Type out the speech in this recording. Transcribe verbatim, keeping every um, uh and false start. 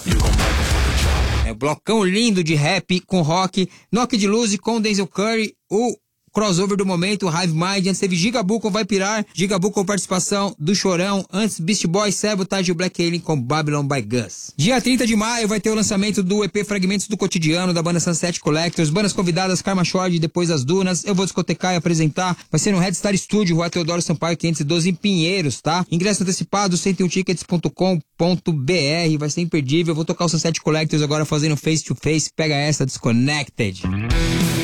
É um blocão lindo de rap com rock, Knock de Luz com Denzel Curry, o crossover do momento, Hive Mind, antes teve Gigabu com Vai Pirar, Gigabu com participação do Chorão, antes Beast Boy, Sabotage e o Black Alien com Babylon by Gus. Dia trinta de maio vai ter o lançamento do E P Fragmentos do Cotidiano, da banda Sunset Collectors, bandas convidadas Karma Shore, Depois das Dunas, eu vou discotecar e apresentar, vai ser no Red Star Studio, Rua Teodoro Sampaio quinhentos e doze em Pinheiros, tá? Ingresso antecipado, cento e um tickets ponto com ponto b r, vai ser imperdível, eu vou tocar o Sunset Collectors agora fazendo face to face, pega essa, Disconnected.